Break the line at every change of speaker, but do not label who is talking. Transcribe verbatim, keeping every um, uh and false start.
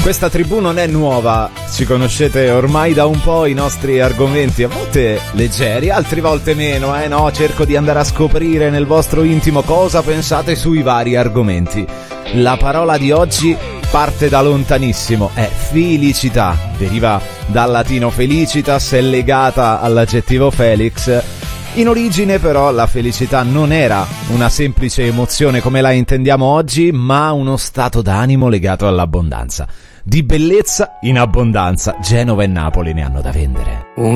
Questa tribù non è nuova, ci conoscete ormai da un po' i nostri argomenti, a volte leggeri, altre volte meno, eh no? Cerco di andare a scoprire nel vostro intimo cosa pensate sui vari argomenti. La parola di oggi parte da lontanissimo, è felicità, deriva dal latino felicitas, è legata all'aggettivo felix. In origine però la felicità non era una semplice emozione come la intendiamo oggi, ma uno stato d'animo legato all'abbondanza. Di bellezza in abbondanza, Genova e Napoli ne hanno da vendere.